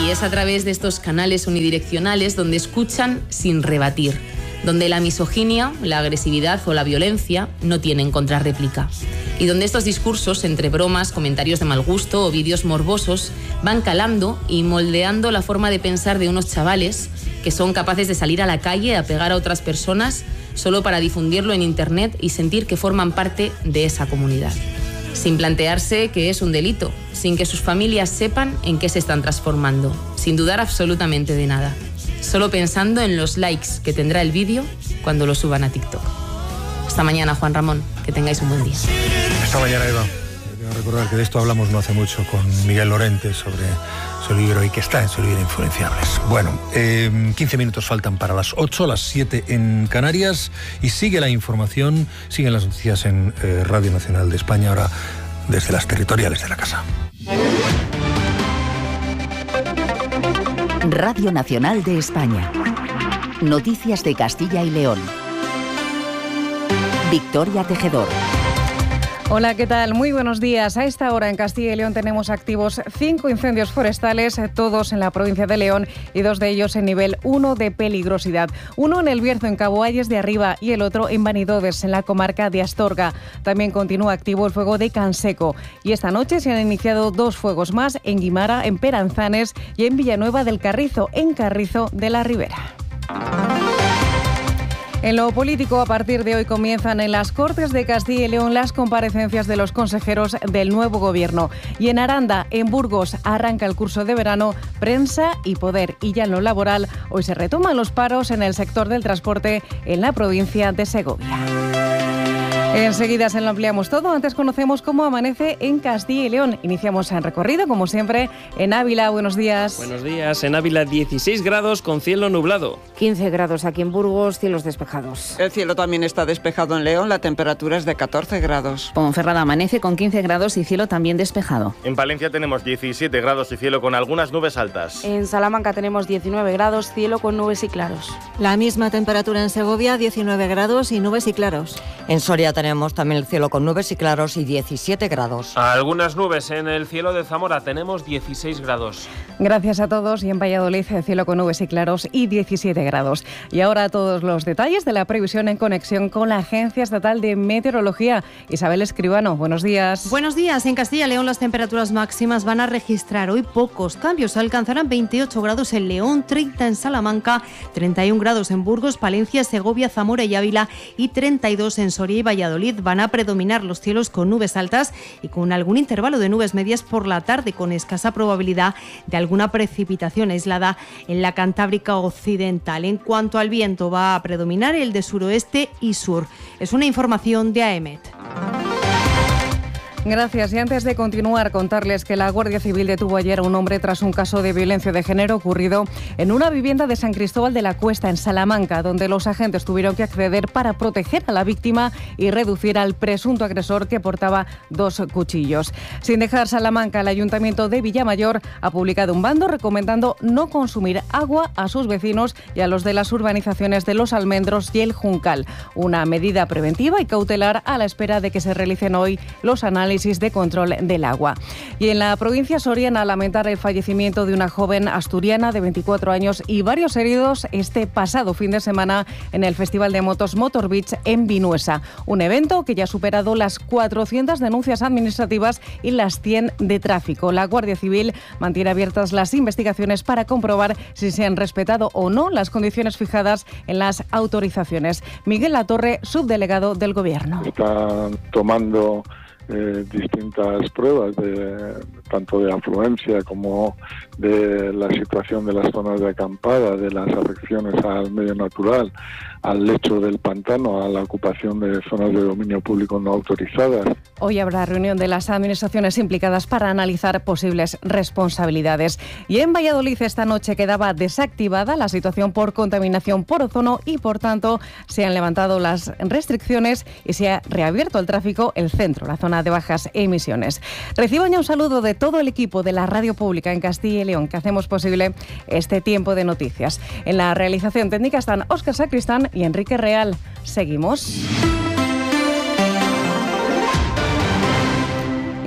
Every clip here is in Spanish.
Y es a través de estos canales unidireccionales donde escuchan sin rebatir, donde la misoginia, la agresividad o la violencia no tienen contrarréplica. Y donde estos discursos, entre bromas, comentarios de mal gusto o vídeos morbosos, van calando y moldeando la forma de pensar de unos chavales que son capaces de salir a la calle a pegar a otras personas solo para difundirlo en internet y sentir que forman parte de esa comunidad, sin plantearse que es un delito, sin que sus familias sepan en qué se están transformando, sin dudar absolutamente de nada, solo pensando en los likes que tendrá el vídeo cuando lo suban a TikTok. Hasta mañana, Juan Ramón, que tengáis un buen día. Hasta mañana, Eva. Quiero recordar que de esto hablamos no hace mucho con Miguel Lorente sobre su libro y que está en su libro Influenciables. Bueno, 15 minutos faltan para las 8, las 7 en Canarias, y sigue la información, siguen las noticias en Radio Nacional de España, ahora desde las territoriales de la casa. Radio Nacional de España. Noticias de Castilla y León. Victoria Tejedor. Hola, ¿qué tal? Muy buenos días. A esta hora en Castilla y León tenemos activos 5 incendios forestales, todos en la provincia de León, y 2 de ellos en nivel 1 de peligrosidad. Uno en El Bierzo, en Cabo Ayes de Arriba, y el otro en Banidoves, en la comarca de Astorga. También continúa activo el fuego de Canseco. Y esta noche se han iniciado 2 fuegos más en Guimara, en Peranzanes y en Villanueva del Carrizo, en Carrizo de la Ribera. En lo político, a partir de hoy comienzan en las Cortes de Castilla y León las comparecencias de los consejeros del nuevo gobierno. Y en Aranda, en Burgos, arranca el curso de verano Prensa y Poder. Y ya en lo laboral, hoy se retoman los paros en el sector del transporte en la provincia de Segovia. Enseguida se lo ampliamos todo. Antes conocemos cómo amanece en Castilla y León. Iniciamos el recorrido, como siempre, en Ávila. Buenos días. Buenos días. En Ávila, 16 grados con cielo nublado. 15 grados aquí en Burgos, cielos despejados. El cielo también está despejado en León, la temperatura es de 14 grados. Ponferrada amanece con 15 grados y cielo también despejado. En Palencia tenemos 17 grados y cielo con algunas nubes altas. En Salamanca tenemos 19 grados, cielo con nubes y claros. La misma temperatura en Segovia, 19 grados y nubes y claros. En Soria tenemos también el cielo con nubes y claros y 17 grados. Algunas nubes en el cielo de Zamora, tenemos 16 grados. Gracias a todos. Y en Valladolid, el cielo con nubes y claros y 17 grados. Y ahora todos los detalles de la previsión en conexión con la Agencia Estatal de Meteorología. Isabel Escribano, buenos días. Buenos días. En Castilla y León las temperaturas máximas van a registrar hoy pocos cambios. Alcanzarán 28 grados en León, 30 en Salamanca, 31 grados en Burgos, Palencia, Segovia, Zamora y Ávila y 32 en Soria y Valladolid. Van a predominar los cielos con nubes altas y con algún intervalo de nubes medias por la tarde, con escasa probabilidad de alguna precipitación aislada en la Cantábrica Occidental. En cuanto al viento, va a predominar el de suroeste y sur. Es una información de AEMET. Gracias. Y antes de continuar, contarles que la Guardia Civil detuvo ayer a un hombre tras un caso de violencia de género ocurrido en una vivienda de San Cristóbal de la Cuesta, en Salamanca, donde los agentes tuvieron que acceder para proteger a la víctima y reducir al presunto agresor, que portaba 2 cuchillos. Sin dejar Salamanca, el Ayuntamiento de Villamayor ha publicado un bando recomendando no consumir agua a sus vecinos y a los de las urbanizaciones de Los Almendros y El Juncal. Una medida preventiva y cautelar a la espera de que se realicen hoy los análisis de control del agua. Y en la provincia soriana, lamentar el fallecimiento de una joven asturiana de 24 años y varios heridos este pasado fin de semana en el Festival de Motos Motor Beach en Vinuesa. Un evento que ya ha superado las 400 denuncias administrativas y las 100 de tráfico. La Guardia Civil mantiene abiertas las investigaciones para comprobar si se han respetado o no las condiciones fijadas en las autorizaciones. Miguel Latorre, subdelegado del Gobierno. Están tomando distintas pruebas tanto de afluencia como de la situación de las zonas de acampada, de las afecciones al medio natural, al lecho del pantano, a la ocupación de zonas de dominio público no autorizadas. Hoy habrá reunión de las administraciones implicadas para analizar posibles responsabilidades. Y en Valladolid esta noche quedaba desactivada la situación por contaminación por ozono y, por tanto, se han levantado las restricciones y se ha reabierto el tráfico el centro, la zona de bajas emisiones. Reciban ya un saludo de todo el equipo de la Radio Pública en Castilla y León, que hacemos posible este tiempo de noticias. En la realización técnica están Óscar Sacristán y Enrique Real. Seguimos.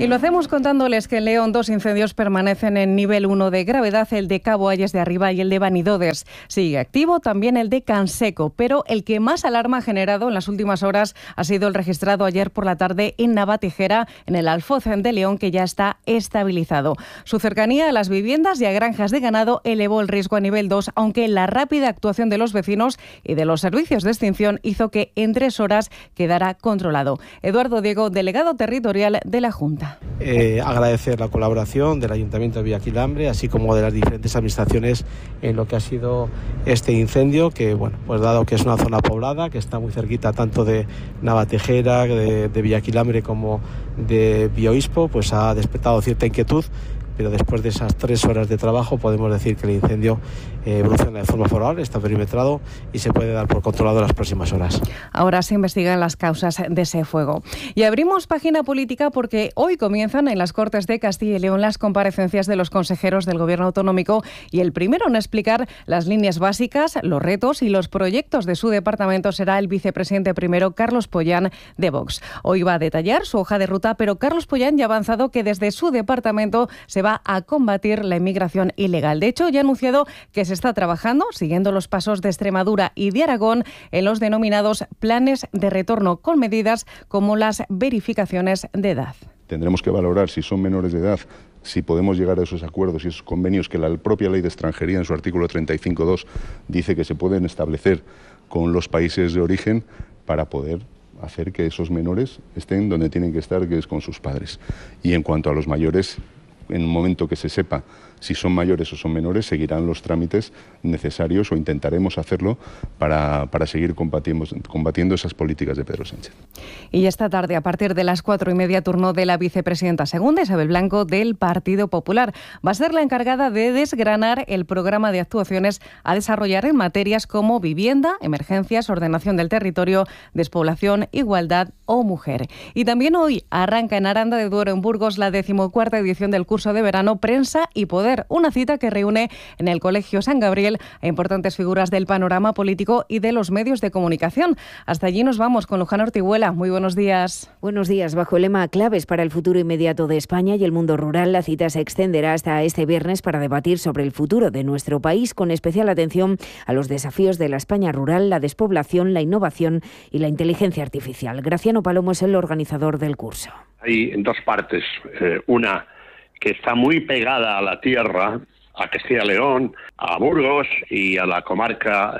Y lo hacemos contándoles que en León 2 incendios permanecen en nivel 1 de gravedad, el de Cabo Ayes de Arriba y el de Banidodes. Sigue activo también el de Canseco, pero el que más alarma ha generado en las últimas horas ha sido el registrado ayer por la tarde en Navatejera, en el Alfoz de León, que ya está estabilizado. Su cercanía a las viviendas y a granjas de ganado elevó el riesgo a nivel 2, aunque la rápida actuación de los vecinos y de los servicios de extinción hizo que en 3 horas quedara controlado. Eduardo Diego, delegado territorial de la Junta. Agradecer la colaboración del Ayuntamiento de Villaquilambre, así como de las diferentes administraciones en lo que ha sido este incendio, que bueno, pues dado que es una zona poblada, que está muy cerquita tanto de Navatejera, de Villaquilambre como de Bioispo, pues ha despertado cierta inquietud, pero después de esas 3 horas de trabajo podemos decir que el incendio evoluciona de forma favorable, está perimetrado y se puede dar por controlado en las próximas horas. Ahora se investigan las causas de ese fuego. Y abrimos página política porque hoy comienzan en las Cortes de Castilla y León las comparecencias de los consejeros del Gobierno autonómico y el primero en explicar las líneas básicas, los retos y los proyectos de su departamento será el vicepresidente primero, Carlos Pollán, de Vox. Hoy va a detallar su hoja de ruta, pero Carlos Pollán ya ha avanzado que desde su departamento se va a combatir la inmigración ilegal. De hecho, ya ha anunciado que se está trabajando, siguiendo los pasos de Extremadura y de Aragón, en los denominados planes de retorno con medidas como las verificaciones de edad. Tendremos que valorar si son menores de edad, si podemos llegar a esos acuerdos y esos convenios que la propia Ley de Extranjería en su artículo 35.2 dice que se pueden establecer con los países de origen para poder hacer que esos menores estén donde tienen que estar, que es con sus padres. Y en cuanto a los mayores, en el momento que se sepa si son mayores o son menores, seguirán los trámites necesarios o intentaremos hacerlo para seguir combatiendo esas políticas de Pedro Sánchez. Y esta tarde, a partir de las 4:30, turno de la vicepresidenta segunda, Isabel Blanco, del Partido Popular. Va a ser la encargada de desgranar el programa de actuaciones a desarrollar en materias como vivienda, emergencias, ordenación del territorio, despoblación, igualdad o mujer. Y también hoy arranca en Aranda de Duero, en Burgos, la 14ª edición del curso de verano Prensa y Poder, una cita que reúne en el Colegio San Gabriel a importantes figuras del panorama político y de los medios de comunicación. Hasta allí nos vamos con Luján Ortiguela. Muy buenos días. Buenos días. Bajo el lema Claves para el futuro inmediato de España y el mundo rural, la cita se extenderá hasta este viernes para debatir sobre el futuro de nuestro país, con especial atención a los desafíos de la España rural, la despoblación, la innovación y la inteligencia artificial. Graciano Palomo es el organizador del curso. Hay dos partes. Una que está muy pegada a la tierra, a Castilla y León, a Burgos y a la comarca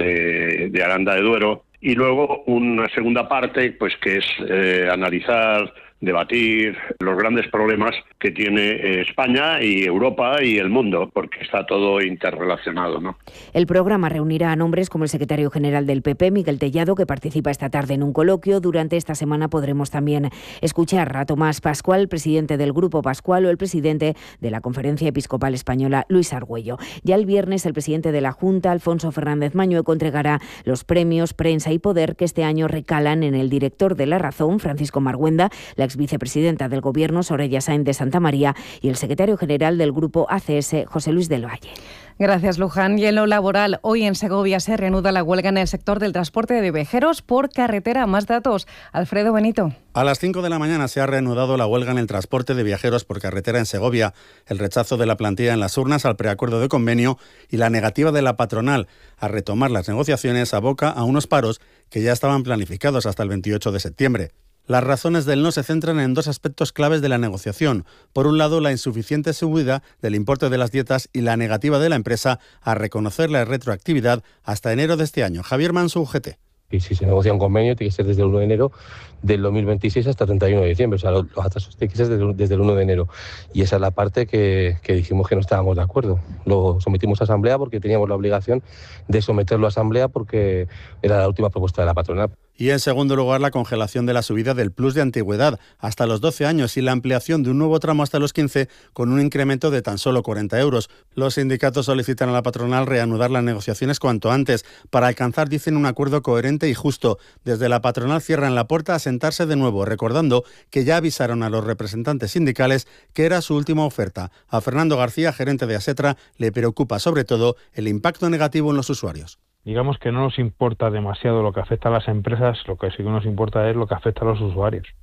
de Aranda de Duero. Y luego una segunda parte, pues que es analizar, debatir los grandes problemas que tiene España y Europa y el mundo, porque está todo interrelacionado, ¿no? El programa reunirá a nombres como el secretario general del PP, Miguel Tellado, que participa esta tarde en un coloquio. Durante esta semana podremos también escuchar a Tomás Pascual, presidente del Grupo Pascual, o el presidente de la Conferencia Episcopal Española, Luis Argüello. Ya el viernes, el presidente de la Junta, Alfonso Fernández Mañueco, entregará los premios Prensa y Poder, que este año recalan en el director de La Razón, Francisco Marguenda, la vicepresidenta del Gobierno, Soraya Sáenz de Santa María, y el secretario general del Grupo ACS, José Luis del Valle. Gracias, Luján. Y en lo laboral, hoy en Segovia se reanuda la huelga en el sector del transporte de viajeros por carretera. Más datos. Alfredo Benito. A las 5 de la mañana se ha reanudado la huelga en el transporte de viajeros por carretera en Segovia. El rechazo de la plantilla en las urnas al preacuerdo de convenio y la negativa de la patronal a retomar las negociaciones aboca a unos paros que ya estaban planificados hasta el 28 de septiembre. Las razones del no se centran en dos aspectos claves de la negociación. Por un lado, la insuficiente subida del importe de las dietas y la negativa de la empresa a reconocer la retroactividad hasta enero de este año. Javier Manso, UGT. Y si se negocia un convenio, tiene que ser desde el 1 de enero del 2026 hasta el 31 de diciembre. O sea, los atrasos tienen que ser desde el 1 de enero. Y esa es la parte que dijimos que no estábamos de acuerdo. Lo sometimos a asamblea porque teníamos la obligación de someterlo a asamblea porque era la última propuesta de la patronal. Y en segundo lugar, la congelación de la subida del plus de antigüedad hasta los 12 años y la ampliación de un nuevo tramo hasta los 15 con un incremento de tan solo 40 euros. Los sindicatos solicitan a la patronal reanudar las negociaciones cuanto antes para alcanzar, dicen, un acuerdo coherente y justo. Desde la patronal cierran la puerta a sentarse de nuevo, recordando que ya avisaron a los representantes sindicales que era su última oferta. A Fernando García, gerente de Asetra, le preocupa sobre todo el impacto negativo en los usuarios. Digamos que no nos importa demasiado lo que afecta a las empresas, lo que sí que nos importa es lo que afecta a los usuarios.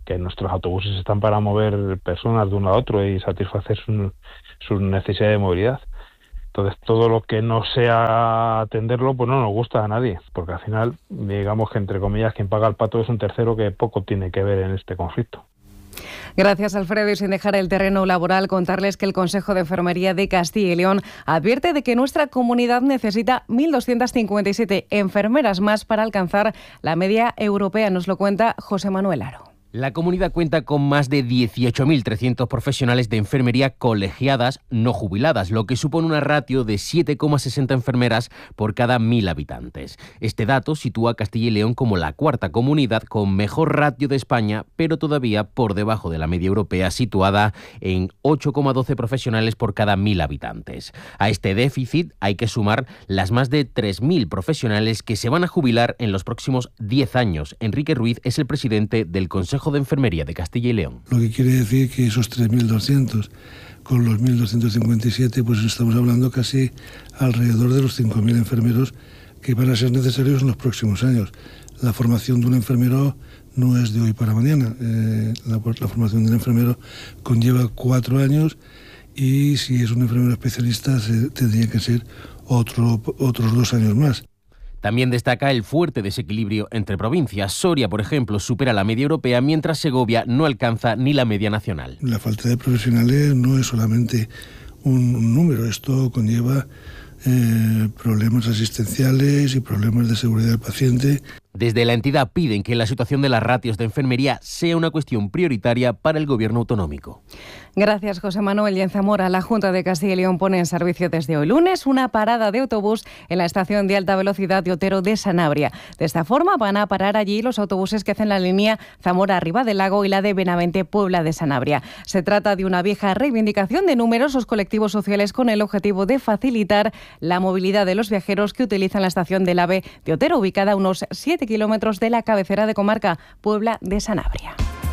que nuestros autobuses están para mover personas de uno a otro y satisfacer sus necesidades de movilidad. Entonces, todo lo que no sea atenderlo, pues no nos gusta a nadie, porque al final, digamos que entre comillas, quien paga el pato es un tercero que poco tiene que ver en este conflicto. Gracias, Alfredo. Y sin dejar el terreno laboral, contarles que el Consejo de Enfermería de Castilla y León advierte de que nuestra comunidad necesita 1.257 enfermeras más para alcanzar la media europea. Nos lo cuenta José Manuel Aro. La comunidad cuenta con más de 18.300 profesionales de enfermería colegiadas no jubiladas, lo que supone una ratio de 7,60 enfermeras por cada 1.000 habitantes. Este dato sitúa a Castilla y León como la cuarta comunidad con mejor ratio de España, pero todavía por debajo de la media europea, situada en 8,12 profesionales por cada 1.000 habitantes. A este déficit hay que sumar las más de 3.000 profesionales que se van a jubilar en los próximos 10 años. Enrique Ruiz es el presidente del Consejo de Enfermería de Castilla y León. Lo que quiere decir que esos 3.200 con los 1.257, pues estamos hablando casi alrededor de los 5.000 enfermeros que van a ser necesarios en los próximos años. La formación de un enfermero no es de hoy para mañana. La formación de un enfermero conlleva 4 años y si es un enfermero especialista tendría que ser otros 2 años más. También destaca el fuerte desequilibrio entre provincias. Soria, por ejemplo, supera la media europea, mientras Segovia no alcanza ni la media nacional. La falta de profesionales no es solamente un número, esto conlleva problemas asistenciales y problemas de seguridad del paciente. Desde la entidad piden que la situación de las ratios de enfermería sea una cuestión prioritaria para el gobierno autonómico. Gracias, José Manuel. Y en Zamora, la Junta de Castilla y León pone en servicio desde hoy lunes una parada de autobús en la estación de alta velocidad de Otero de Sanabria. De esta forma van a parar allí los autobuses que hacen la línea Zamora-Ribadelago y la de Benavente-Puebla de Sanabria. Se trata de una vieja reivindicación de numerosos colectivos sociales con el objetivo de facilitar la movilidad de los viajeros que utilizan la estación del AVE de Otero, ubicada a unos 7 kilómetros de la cabecera de comarca, Puebla de Sanabria.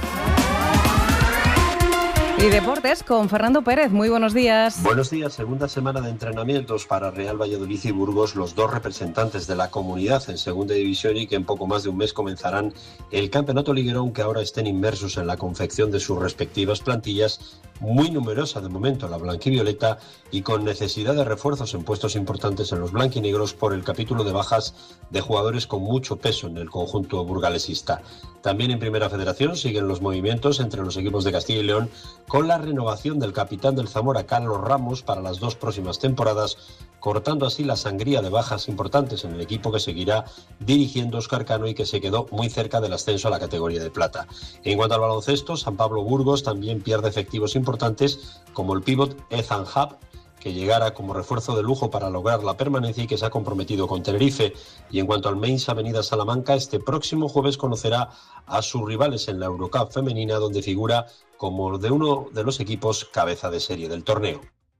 Y deportes con Fernando Pérez. Muy buenos días. Buenos días. Segunda semana de entrenamientos para Real Valladolid y Burgos, los dos representantes de la comunidad en segunda división, y que en poco más de un mes comenzarán el campeonato liguero, aunque ahora estén inmersos en la confección de sus respectivas plantillas, muy numerosa de momento la blanquivioleta y con necesidad de refuerzos en puestos importantes en los blanquinegros por el capítulo de bajas de jugadores con mucho peso en el conjunto burgalesista. También en Primera Federación siguen los movimientos entre los equipos de Castilla y León, con la renovación del capitán del Zamora, Carlos Ramos, para las 2 próximas temporadas, cortando así la sangría de bajas importantes en el equipo que seguirá dirigiendo Óscar Cano y que se quedó muy cerca del ascenso a la categoría de plata. En cuanto al baloncesto, San Pablo Burgos también pierde efectivos importantes, como el pívot Ethan Hub, que llegara como refuerzo de lujo para lograr la permanencia y que se ha comprometido con Tenerife. Y en cuanto al Mainz Avenida Salamanca, este próximo jueves conocerá a sus rivales en la Eurocup femenina, donde figura como de uno de los equipos cabeza de serie del torneo.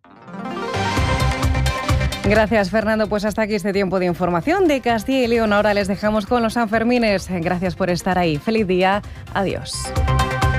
Gracias, Fernando. Pues hasta aquí este tiempo de información de Castilla y León. Ahora les dejamos con los Sanfermines. Gracias por estar ahí. Feliz día. Adiós.